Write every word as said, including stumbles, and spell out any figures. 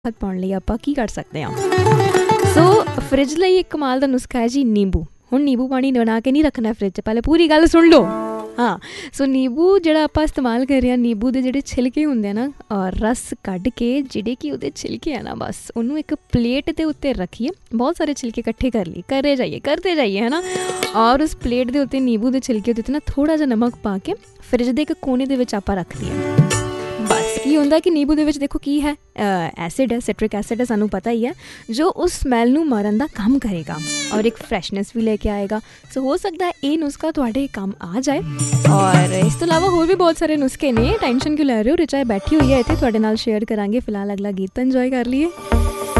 ਹੱਥ ਪਾਉਣ ਲਈ ਆਪਾਂ ਕੀ ਕਰ ਸਕਦੇ ਹਾਂ। ਸੋ ਫਰਿੱਜ ਲਈ ਇੱਕ ਕਮਾਲ ਦਾ ਨੁਸਖਾ ਹੈ ਜੀ ਨਿੰਬੂ। ਹੁਣ ਨਿੰਬੂ ਪਾਣੀ ਬਣਾ ਕੇ ਨਹੀਂ ਰੱਖਣਾ ਫਰਿੱਜ 'ਚ, ਪਹਿਲੇ ਪੂਰੀ ਗੱਲ ਸੁਣ ਲਓ। ਹਾਂ, ਸੋ ਨਿੰਬੂ ਜਿਹੜਾ ਆਪਾਂ ਇਸਤੇਮਾਲ ਕਰ ਰਹੇ ਹਾਂ, ਨਿੰਬੂ ਦੇ ਜਿਹੜੇ ਛਿਲਕੇ ਹੁੰਦੇ ਆ ਨਾ, ਔਰ ਰਸ ਕੱਢ ਕੇ ਜਿਹੜੇ ਕਿ ਉਹਦੇ ਛਿਲਕੇ ਆ ਨਾ, ਬਸ ਉਹਨੂੰ ਇੱਕ ਪਲੇਟ ਦੇ ਉੱਤੇ ਰੱਖੀਏ। ਬਹੁਤ ਸਾਰੇ ਛਿਲਕੇ ਇਕੱਠੇ ਕਰ ਲਈਏ, ਕਰੇ ਜਾਈਏ ਕਰਦੇ ਜਾਈਏ ਹੈ ਨਾ, ਔਰ ਉਸ ਪਲੇਟ ਦੇ ਉੱਤੇ ਨਿੰਬੂ ਦੇ ਛਿਲਕੇ ਦੇ ਉੱਤੇ ਨਾ ਥੋੜ੍ਹਾ ਜਿਹਾ ਨਮਕ ਪਾ ਕੇ ਫਰਿੱਜ ਦੇ ਇੱਕ ਕੋਨੇ ਦੇ ਵਿੱਚ ਆਪਾਂ ਰੱਖ ਦਈਏ। ਬਸ ਕੀ ਹੁੰਦਾ ਕਿ ਨਿੰਬੂ ਦੇ ਵਿੱਚ ਦੇਖੋ ਕੀ ਹੈ, ਐਸਿਡ ਹੈ, ਸਿਟਰਿਕ ਐਸਿਡ ਹੈ, ਸਾਨੂੰ ਪਤਾ ਹੀ ਹੈ, ਜੋ ਉਸ ਸਮੈਲ ਨੂੰ ਮਾਰਨ ਦਾ ਕੰਮ ਕਰੇਗਾ ਔਰ ਇੱਕ ਫਰੈਸ਼ਨੈਸ ਵੀ ਲੈ ਕੇ ਆਏਗਾ। ਸੋ ਹੋ ਸਕਦਾ ਹੈ ਇਹ ਨੁਸਖਾ ਤੁਹਾਡੇ ਕੰਮ ਆ ਜਾਏ। ਔਰ ਇਸ ਤੋਂ ਇਲਾਵਾ ਹੋਰ ਵੀ ਬਹੁਤ ਸਾਰੇ ਨੁਸਖੇ ਨੇ, ਟੈਨਸ਼ਨ ਕਿਉਂ ਲੈ ਰਹੇ ਹੋ। ਰਿਚਾ ਬੈਠੀ ਹੋਈ ਹੈ ਇੱਥੇ, ਤੁਹਾਡੇ ਨਾਲ ਸ਼ੇਅਰ ਕਰਾਂਗੇ। ਫਿਲਹਾਲ ਅਗਲਾ ਗੀਤ ਇੰਜੋਏ ਕਰ ਲਈਏ।